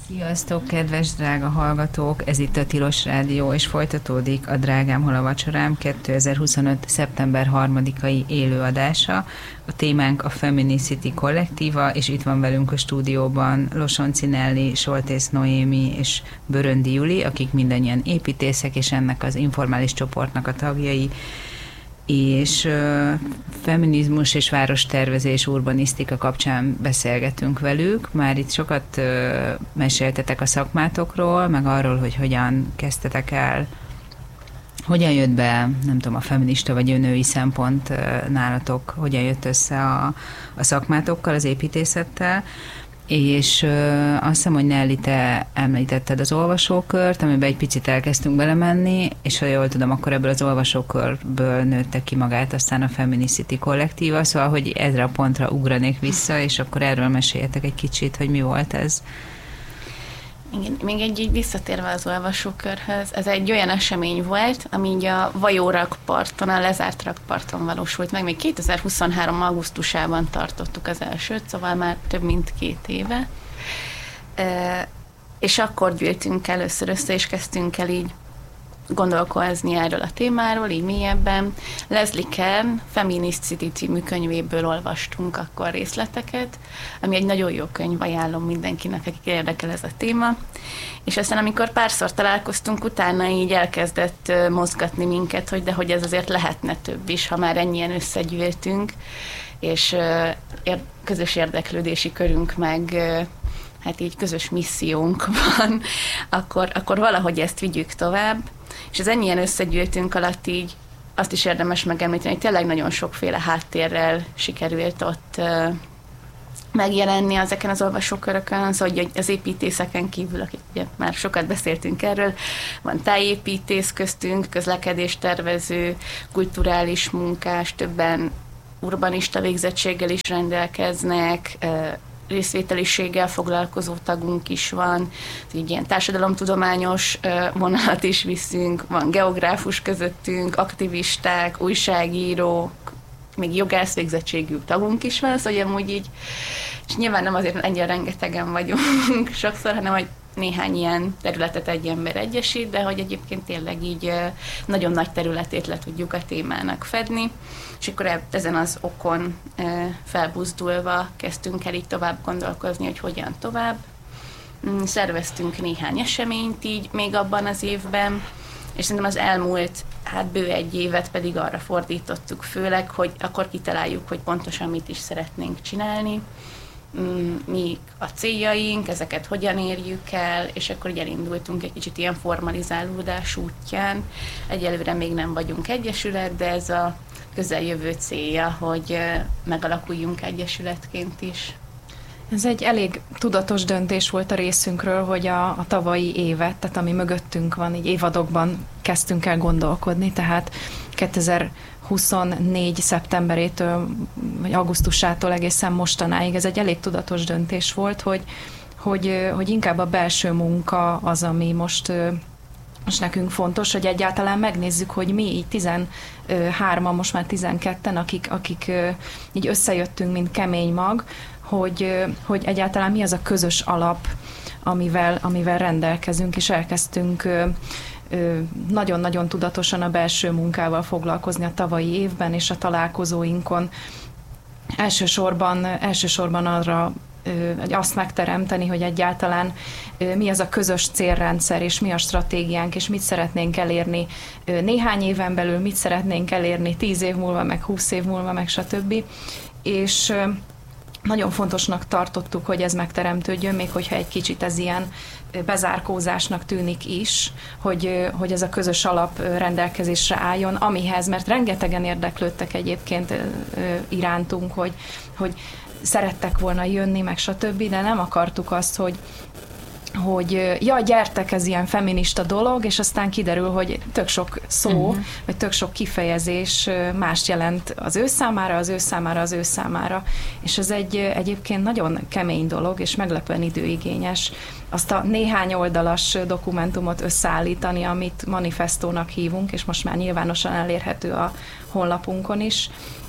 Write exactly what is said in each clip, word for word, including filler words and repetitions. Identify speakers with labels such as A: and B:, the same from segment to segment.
A: Sziasztok, kedves drága hallgatók! Ez itt a Tilos Rádió, és folytatódik a Drágám, hol a vacsorám kétezer-huszonöt. szeptember harmadikai élőadása. A témánk a Feminicity kollektíva, és itt van velünk a stúdióban Losonczy Nelly, Soltész Noémi és Böröndi Juli, akik mindannyian építészek, és ennek az informális csoportnak a tagjai, és uh, feminizmus és várostervezés, urbanisztika kapcsán beszélgetünk velük. Már itt sokat uh, meséltetek a szakmátokról, meg arról, hogy hogyan kezdtetek el, hogyan jött be, nem tudom, a feminista vagy női szempont uh, nálatok, hogyan jött össze a, a szakmátokkal, az építészettel. És ö, azt hiszem, hogy Nelly, te említetted az olvasókört, amiben egy picit elkezdtünk belemenni, és ha jól tudom, akkor ebből az olvasókörből nőtte ki magát aztán a Feminicity kollektíva, szóval, hogy ezre a pontra ugranék vissza, és akkor erről meséljetek egy kicsit, hogy mi volt ez.
B: Igen, még egy így visszatérve az olvasókörhöz, ez egy olyan esemény volt, ami így a Vajó rakparton, a lezárt rakparton valósult meg. Még kétezer-huszonhárom. augusztusában tartottuk az elsőt, szóval már több mint két éve. E, és akkor gyűltünk először össze, és kezdtünk el így gondolkozni erről a témáról, így mélyebben. Leslie Kern Feminicity című könyvéből olvastunk akkor részleteket, ami egy nagyon jó könyv, ajánlom mindenkinek, akik érdekel ez a téma. És aztán, amikor párszor találkoztunk, utána így elkezdett mozgatni minket, hogy de hogy ez azért lehetne több is, ha már ennyien összegyűltünk, és közös érdeklődési körünk meg hát így közös missziónk van, akkor, akkor valahogy ezt vigyük tovább. És az ennyien összegyűltünk alatt így azt is érdemes megemlíteni, hogy tényleg nagyon sokféle háttérrel sikerült ott uh, megjelenni ezeken az olvasókörökön, szóval hogy az építészeken kívül, akik ugye már sokat beszéltünk erről, van tájépítész köztünk, közlekedéstervező, kulturális munkás, többen urbanista végzettséggel is rendelkeznek, uh, részvételiséggel foglalkozó tagunk is van, így ilyen társadalomtudományos vonalat is viszünk, van geográfus közöttünk, aktivisták, újságírók, még jogász végzettségű tagunk is van, szóval amúgy így, és nyilván nem azért ennyire rengetegen vagyunk sokszor, hanem hogy néhány ilyen területet egy ember egyesít, de hogy egyébként tényleg így nagyon nagy területét le tudjuk a témának fedni, és akkor ezen az okon felbuzdulva kezdtünk el így tovább gondolkozni, hogy hogyan tovább. Szerveztünk néhány eseményt így még abban az évben, és szerintem az elmúlt hát bő egy évet pedig arra fordítottuk főleg, hogy akkor kitaláljuk, hogy pontosan mit is szeretnénk csinálni, mi a céljaink, ezeket hogyan érjük el, és akkor így elindultunk egy kicsit ilyen formalizálódás útján. Egyelőre még nem vagyunk egyesület, de ez a közeljövő célja, hogy megalakuljunk egyesületként is.
C: Ez egy elég tudatos döntés volt a részünkről, hogy a, a tavalyi évet, tehát ami mögöttünk van, így évadokban kezdtünk el gondolkodni, tehát kétezer-huszonnégy szeptemberétől, vagy augusztusától egészen mostanáig ez egy elég tudatos döntés volt, hogy, hogy, hogy inkább a belső munka az, ami most, most nekünk fontos, hogy egyáltalán megnézzük, hogy mi így tizenhárman, most már tizenketten, akik, akik így összejöttünk, mint kemény mag, hogy, hogy egyáltalán mi az a közös alap, amivel, amivel rendelkezünk, és elkezdtünk nagyon-nagyon tudatosan a belső munkával foglalkozni a tavalyi évben, és a találkozóinkon elsősorban, elsősorban arra hogy azt megteremteni, hogy egyáltalán mi az a közös célrendszer, és mi a stratégiánk, és mit szeretnénk elérni néhány éven belül, mit szeretnénk elérni tíz év múlva, meg húsz év múlva, meg stb. És nagyon fontosnak tartottuk, hogy ez megteremtődjön, még hogyha egy kicsit ez ilyen bezárkózásnak tűnik is, hogy, hogy ez a közös alap rendelkezésre álljon, amihez, mert rengetegen érdeklődtek egyébként irántunk, hogy, hogy szerettek volna jönni, meg stb., de nem akartuk azt, hogy hogy ja, gyertek, ez ilyen feminista dolog, és aztán kiderül, hogy tök sok szó, uh-huh. vagy tök sok kifejezés mást jelent az ő számára, az ő számára, az ő számára. És ez egy egyébként nagyon kemény dolog, és meglepően időigényes azt a néhány oldalas dokumentumot összeállítani, amit manifestónak hívunk, és most már nyilvánosan elérhető a honlapunkon is.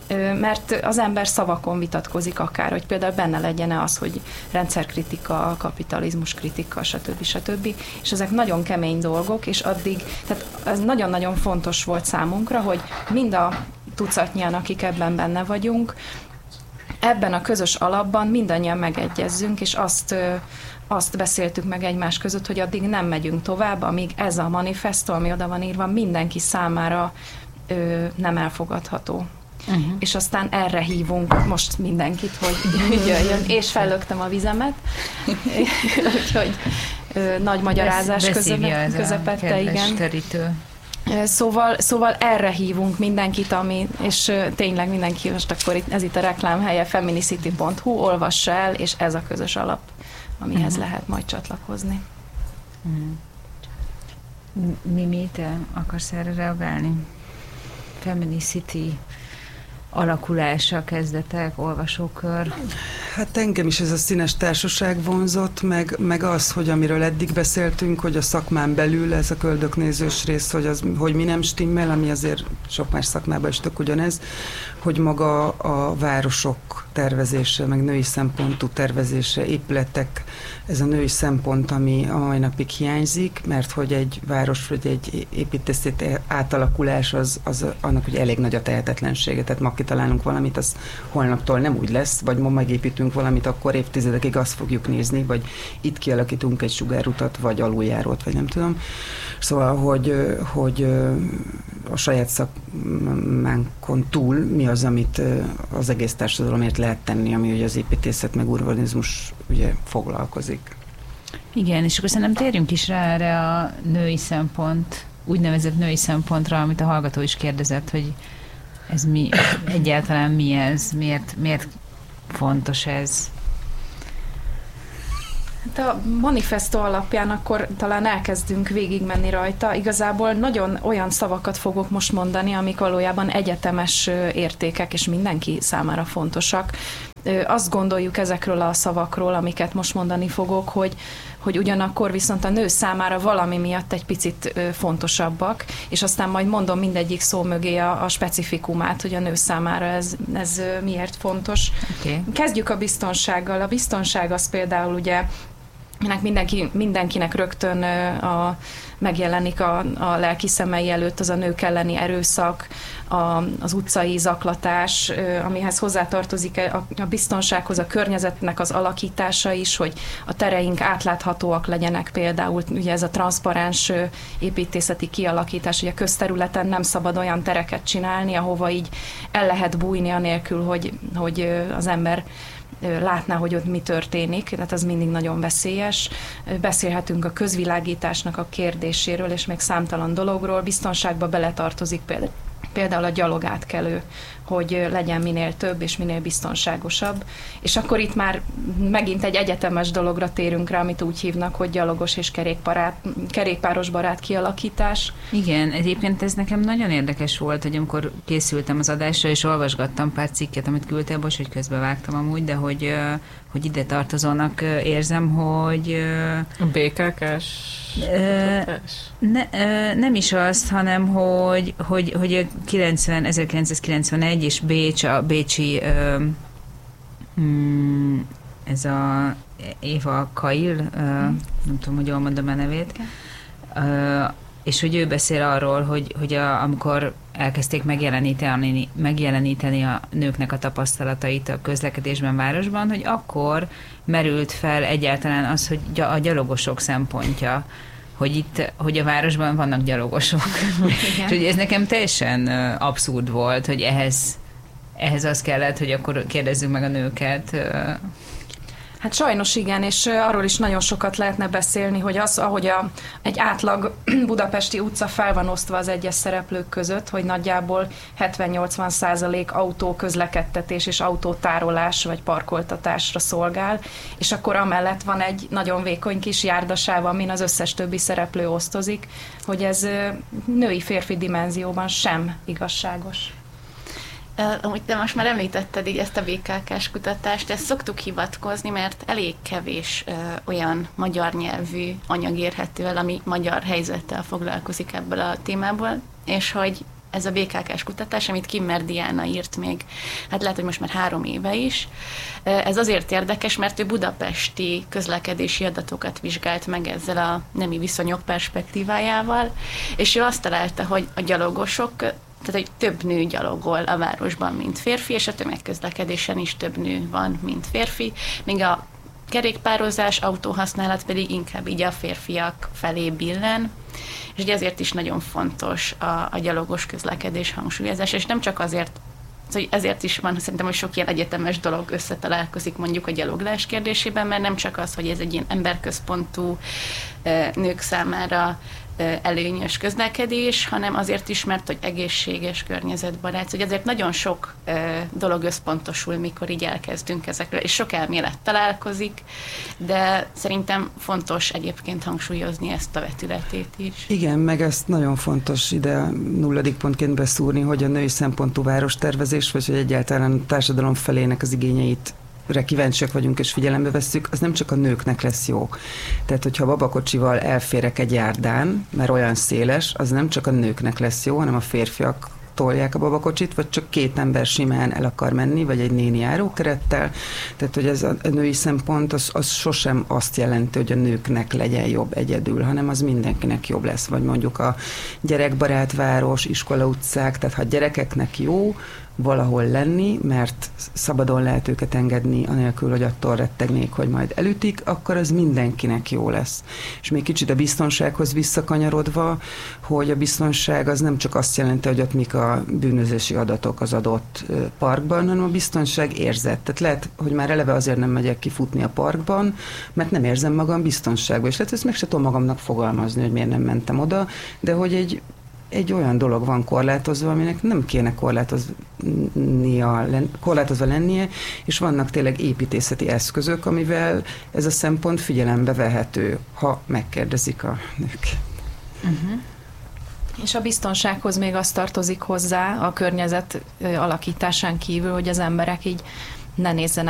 C: mert az ember szavakon vitatkozik akár, hogy például benne legyen az, hogy rendszerkritika, kapitalizmus kritika, stb. stb. És ezek nagyon kemény dolgok, és addig, tehát ez nagyon-nagyon fontos volt számunkra, hogy mind a tucatnyian, akik ebben benne vagyunk, ebben a közös alapban mindannyian megegyezzünk, és azt, azt beszéltük meg egymás között, hogy addig nem megyünk tovább, amíg ez a manifesto, ami oda van írva, mindenki számára ö, nem elfogadható. Uh-huh. És aztán erre hívunk most mindenkit, hogy jöjjön, és fellöktem a vizemet, úgyhogy ö, nagy magyarázás közepe, közepette, igen. Terítő. Szóval, szóval erre hívunk mindenkit, ami, és tényleg mindenki, most akkor itt, ez itt a reklámhelye, feminicity pont hu, olvassa el, és ez a közös alap, amihez uh-huh. lehet majd csatlakozni.
A: Uh-huh. Mimi, te akarsz erre reagálni? Feminicity alakulása, kezdetek, olvasókör?
D: Hát engem is ez a színes társaság vonzott, meg, meg az, hogy amiről eddig beszéltünk, hogy a szakmán belül ez a köldöknézős rész, hogy, az, hogy mi nem stimmel, ami azért sok más szakmában is tök ugyanez, hogy maga a városok tervezése, meg női szempontú tervezése, épületek, ez a női szempont, ami a mai napig hiányzik, mert hogy egy város, vagy egy építészeti átalakulás, az, az annak ugye elég nagy a tehetetlensége, tehát ma kitalálunk valamit, az holnaptól nem úgy lesz, vagy ma megépítünk valamit, akkor évtizedekig azt fogjuk nézni, vagy itt kialakítunk egy sugárutat, vagy aluljárót, vagy nem tudom. Szóval, hogy, hogy a saját szakmánkon túl mi az, amit az egész társadalomért lehet tenni, ami ugye az építészet meg urbanizmus ugye foglalkozik.
A: Igen, és akkor szerintem térjünk is rá erre a női szempont, úgynevezett női szempontra, amit a hallgató is kérdezett, hogy ez mi, egyáltalán mi ez, miért, miért fontos ez?
C: Hát a manifesto alapján akkor talán elkezdünk végigmenni rajta. Igazából nagyon olyan szavakat fogok most mondani, amik valójában egyetemes értékek, és mindenki számára fontosak. Azt gondoljuk ezekről a szavakról, amiket most mondani fogok, hogy, hogy ugyanakkor viszont a nő számára valami miatt egy picit fontosabbak, és aztán majd mondom mindegyik szó mögé a, a specifikumát, hogy a nő számára ez, ez miért fontos. Okay. Kezdjük a biztonsággal. A biztonság az például ugye mindenki, mindenkinek rögtön a, megjelenik a, a lelki szemei előtt az a nők elleni erőszak, a, az utcai zaklatás, amihez hozzátartozik a, a biztonsághoz, a környezetnek az alakítása is, hogy a tereink átláthatóak legyenek például, ugye ez a transzparens építészeti kialakítás, hogy a közterületen nem szabad olyan tereket csinálni, ahova így el lehet bújni anélkül, hogy, hogy az ember látná, hogy ott mi történik, tehát az mindig nagyon veszélyes. Beszélhetünk a közvilágításnak a kérdéséről, és még számtalan dologról. Biztonságba beletartozik például, például a gyalogátkelő, hogy legyen minél több és minél biztonságosabb. És akkor itt már megint egy egyetemes dologra térünk rá, amit úgy hívnak, hogy gyalogos és kerékpáros barát kialakítás.
A: Igen, egyébként ez nekem nagyon érdekes volt, hogy amikor készültem az adásra, és olvasgattam pár cikket, amit küldtél, bocs, hogy közbevágtam amúgy, de hogy, hogy ide tartozónak érzem, hogy...
E: A bé ká ká-s?
A: Ne, nem is azt, hanem hogy, hogy, hogy kilencven, ezerkilencszázkilencvenegy és Bécs, a bécsi ez a Éva Kail, nem tudom, hogy jól mondom a nevét, és hogy ő beszél arról, hogy, hogy a, amikor elkezdték megjeleníteni, megjeleníteni a nőknek a tapasztalatait a közlekedésben, városban, hogy akkor merült fel egyáltalán az, hogy a gyalogosok szempontja, hogy itt, hogy a városban vannak gyalogosok. És hogy ez nekem teljesen abszurd volt, hogy ehhez, ehhez az kellett, hogy akkor kérdezzük meg a nőket.
C: Hát sajnos igen, és arról is nagyon sokat lehetne beszélni, hogy az, ahogy a, egy átlag budapesti utca fel van osztva az egyes szereplők között, hogy nagyjából hetven-nyolcvan százalék autóközlekedtetés és autótárolás vagy parkoltatásra szolgál, és akkor amellett van egy nagyon vékony kis járdasáv, amin az összes többi szereplő osztozik, hogy ez női-férfi dimenzióban sem igazságos.
B: Amúgy te most már említetted így ezt a bé ká ká-s kutatást, ezt szoktuk hivatkozni, mert elég kevés ö, olyan magyar nyelvű anyag érhető el, ami magyar helyzettel foglalkozik ebből a témából, és hogy ez a bé ká ká-s kutatás, amit Kimmer Diana írt még, hát lehet, hogy most már három éve is. Ez azért érdekes, mert ő budapesti közlekedési adatokat vizsgált meg ezzel a nemi viszonyok perspektívájával, és ő azt találta, hogy a gyalogosok, tehát hogy több nő gyalogol a városban, mint férfi, és a tömegközlekedésen is több nő van, mint férfi, míg a kerékpározás, autóhasználat pedig inkább így a férfiak felé billen, és ugye ezért is nagyon fontos a, a gyalogos közlekedés hangsúlyozása, és nem csak azért, hogy ezért is van szerintem, hogy sok ilyen egyetemes dolog összetalálkozik mondjuk a gyaloglás kérdésében, mert nem csak az, hogy ez egy ilyen emberközpontú nők számára előnyös közlekedés, hanem azért is, mert hogy egészséges, környezetbarát, hogy ezért nagyon sok dolog összpontosul, mikor így elkezdünk ezekről, és sok elmélet találkozik, de szerintem fontos egyébként hangsúlyozni ezt a vetületét is.
D: Igen, meg ezt nagyon fontos ide nulladik pontként beszúrni, hogy a női szempontú várostervezés, vagy hogy egyáltalán a társadalom felének az igényeit kíváncsiak vagyunk és figyelembe vesszük, az nem csak a nőknek lesz jó. Tehát, hogyha babakocsival elférek egy járdán, mert olyan széles, az nem csak a nőknek lesz jó, hanem a férfiak tolják a babakocsit, vagy csak két ember simán el akar menni, vagy egy néni járókerettel. Tehát, hogy ez a női szempont, az, az sosem azt jelenti, hogy a nőknek legyen jobb egyedül, hanem az mindenkinek jobb lesz. Vagy mondjuk a gyerekbarát város, iskola utcák, tehát ha gyerekeknek jó valahol lenni, mert szabadon lehet őket engedni, anélkül, hogy attól rettegnék, hogy majd elütik, akkor az mindenkinek jó lesz. És még kicsit a biztonsághoz visszakanyarodva, hogy a biztonság az nem csak azt jelenti, hogy ott mik a bűnözési adatok az adott parkban, hanem a biztonság érzet. Tehát lehet, hogy már eleve azért nem megyek kifutni a parkban, mert nem érzem magam biztonságban, és lehet, ezt meg se tudom magamnak fogalmazni, hogy miért nem mentem oda, de hogy egy egy olyan dolog van korlátozva, aminek nem kéne korlátoznia, korlátozva lennie, és vannak tényleg építészeti eszközök, amivel ez a szempont figyelembe vehető, ha megkérdezik a nők.
C: Uh-huh. És a biztonsághoz még az tartozik hozzá a környezet alakításán kívül, hogy az emberek így ne nézzenek